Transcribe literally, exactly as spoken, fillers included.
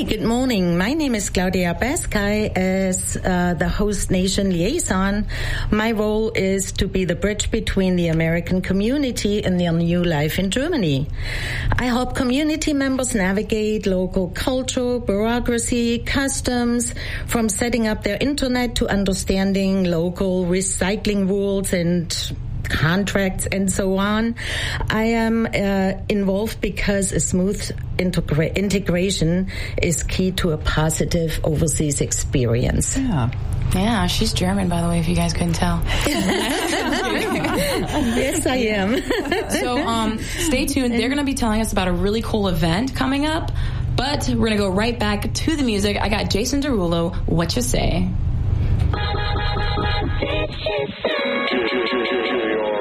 Hi, good morning. My name is Claudia Baskai. As uh, the host nation liaison, my role is to be the bridge between the American community and their new life in Germany. I help community members navigate local culture, bureaucracy, customs, from setting up their internet to understanding local recycling rules and contracts and so on. I am uh, involved because a smooth integra- integration is key to a positive overseas experience. Yeah. Yeah, she's German, by the way, if you guys couldn't tell. Yes, I am. So um, stay tuned. They're going to be telling us about a really cool event coming up, but we're going to go right back to the music. I got Jason Derulo, What You Say?